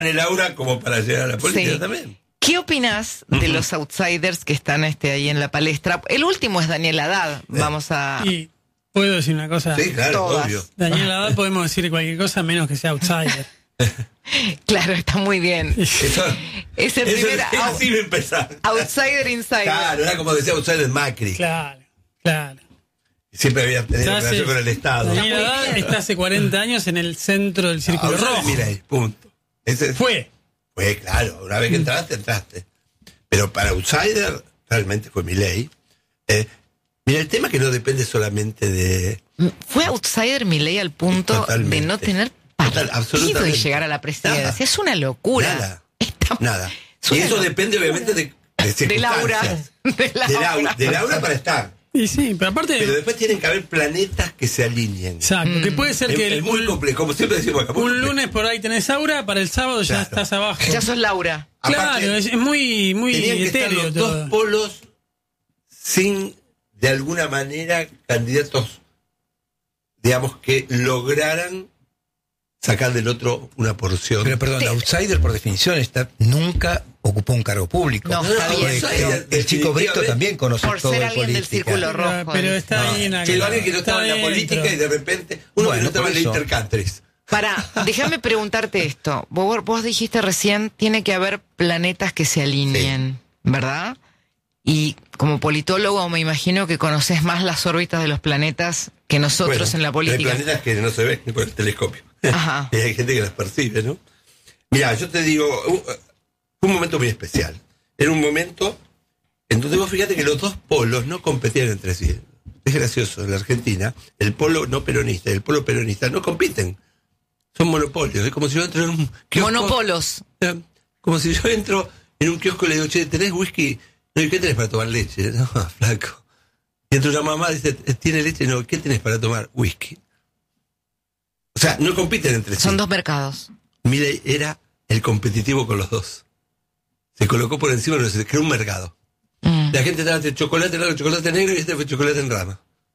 el aura como para llegar a la política Sí. también. ¿Qué opinás de los outsiders que están ahí en la palestra? El último es Daniel Haddad. Vamos a... Y puedo decir una cosa. Sí, claro, Todas. obvio. Daniel Haddad podemos decir cualquier cosa menos que sea outsider. Claro, está muy bien. Eso, Es el eso primer así iba a empezar. outsider insider. Claro, era como decía outsider Macri. Claro. Siempre había tenido Ya relación sé. con el Estado. Daniel Haddad está hace 40 años en el centro del círculo Outsider rojo. Milei, punto. Ese Fue. claro, una vez que entraste. Pero para outsider, realmente fue Milei. Mira, el tema que no depende solamente de... Fue outsider Milei al punto Totalmente. de no tener Total, partido y absolutamente. llegar a la presidencia. Nada. Es una locura. Nada. Está- Nada. es Y una eso locura. depende obviamente de De Laura. circunstancias. De Laura. De Laura para estar. Y sí, pero aparte. Pero después tienen que haber planetas que se alineen. Exacto, que puede ser que Es muy complejo, como siempre decimos acá. muy un complejo. lunes por ahí tenés aura, para el sábado ya Claro. estás abajo. Ya sos Laura. Claro, Aparte, es muy, muy tenían que estar etéreo los todo. dos polos sin, de alguna manera, candidatos, digamos, que lograran sacar del otro una porción. Pero perdón, outsider por definición nunca ocupó un cargo público. No, está bien, Porque pero- el chico Brito también conoce Por todo ser de alguien del política. círculo rojo. Pero está ahí en la. Que alguien que no está estaba en la dentro. política y de repente uno que Bueno, no estaba en por la eso. intercountries. Déjame preguntarte esto. Vos dijiste recién, tiene que haber planetas que se alineen, ¿verdad? Y como politólogo me imagino que conoces más las órbitas de los planetas que nosotros Bueno, en la política. Hay planetas que no se ven ni por el telescopio. Ajá. Y hay gente que las percibe, ¿no? Mira, yo te digo, fue un momento muy especial. Era un momento en donde vos fíjate que los dos polos no competían entre sí. Es gracioso, en la Argentina, el polo no peronista y el polo peronista no compiten. Son monopolios. Es como si yo entro en un kiosco. Monopolos. Como si yo entro en un kiosco y le digo, che, ¿tenés whisky? No, ¿y qué tenés para tomar leche? No, flaco. Y entra una mamá y dice, ¿tiene leche? No, ¿qué tenés para tomar? Whisky. O sea, no compiten entre sí. Son dos mercados. Milei era el competitivo con los dos. Se colocó por encima, no se creó un mercado. La gente estaba entre chocolate blanco, chocolate negro y este fue chocolate en rama.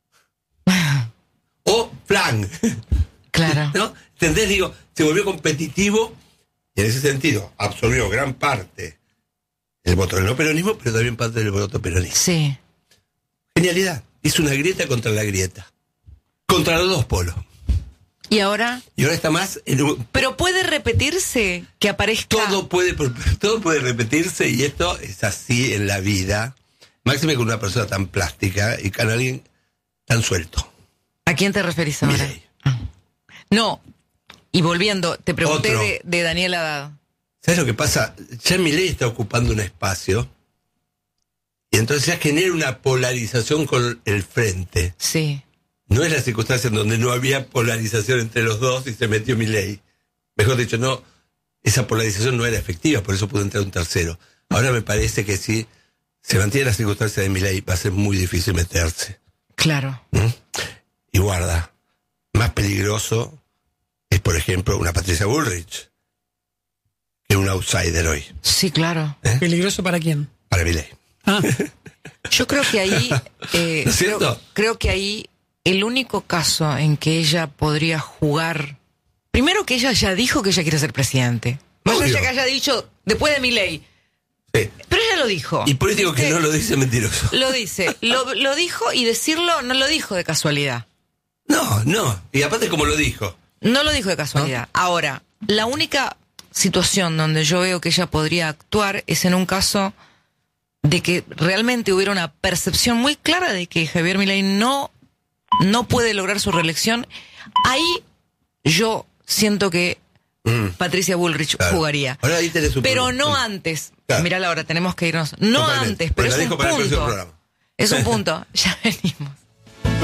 O flan. Claro. ¿No? ¿Entendés? Digo, se volvió competitivo y en ese sentido absorbió gran parte del voto del no peronismo, pero también parte del voto peronista. Sí. Genialidad. Hizo una grieta contra la grieta. Contra los dos polos. ¿Y ahora? Y ahora está más en un... Pero puede repetirse que aparezca... Todo puede repetirse y esto es así en la vida. Máxime con una persona tan plástica y con alguien tan suelto. ¿A quién te referís ahora? Milei. No. Y volviendo, te pregunté Otro. de Daniel Haddad. ¿Sabes lo que pasa? Ya Milei está ocupando un espacio y entonces ya genera una polarización con el frente. Sí. No es la circunstancia en donde no había polarización entre los dos y se metió Milei. Mejor dicho, no, esa polarización no era efectiva, por eso pudo entrar un tercero. Ahora me parece que si se mantiene la circunstancia de Milei va a ser muy difícil meterse. Claro. Y guarda, más peligroso es, por ejemplo, una Patricia Bullrich, que es un outsider hoy, Sí, claro. ¿Peligroso para quién? para Milei. Ah, Yo creo que ahí... ¿No es cierto? creo que ahí el único caso en que ella podría jugar... Primero que ella ya dijo que ella quiere ser presidente. Más Obvio. allá que haya dicho, después de Milei. Sí. Pero ella lo dijo. Y político que no lo dice mentiroso. Lo dice. Lo dijo y decirlo no lo dijo de casualidad. No. Y aparte como lo dijo. No lo dijo de casualidad. Ahora, la única situación donde yo veo que ella podría actuar es en un caso de que realmente hubiera una percepción muy clara de que Javier Milei no puede lograr su reelección. Ahí yo siento que Patricia Bullrich Claro. jugaría. Ahora ahí tenés un Pero problema. no antes. Claro. Mirá la hora, tenemos que irnos. No Totalmente. antes, pero Bueno, es la un dejo para el próximo punto. programa. Es un punto. Ya venimos.